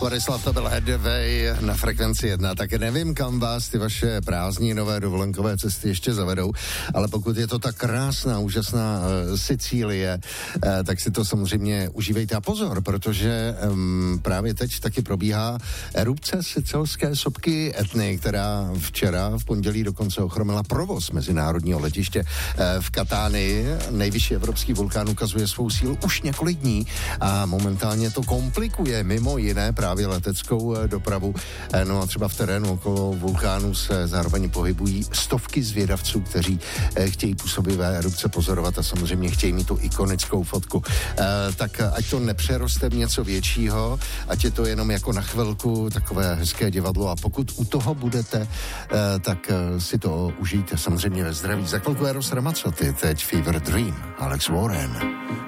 Borislav, to byl Headway na Frekvenci 1, tak nevím, kam vás ty vaše prázdninové dovolenkové cesty ještě zavedou, ale pokud je to tak krásná, úžasná Sicílie, tak si to samozřejmě užívejte a pozor, protože právě teď taky probíhá erupce sicilské sopky Etny, která včera v pondělí dokonce ochromila provoz mezinárodního letiště v Katánii. Nejvyšší evropský vulkán ukazuje svou sílu už několik dní a momentálně to komplikuje mimo jiné právě leteckou dopravu. No a třeba v terénu okolo vulkánu se zároveň pohybují stovky zvědavců, kteří chtějí působivé erupce pozorovat a samozřejmě chtějí mít tu ikonickou fotku. Tak ať to nepřeroste v něco většího, ať je to jenom jako na chvilku takové hezké divadlo a pokud u toho budete, tak si to užijte samozřejmě ve zdraví. Za chvilku Eros Ramazzotti, teď Fever Dream, Alex Warren.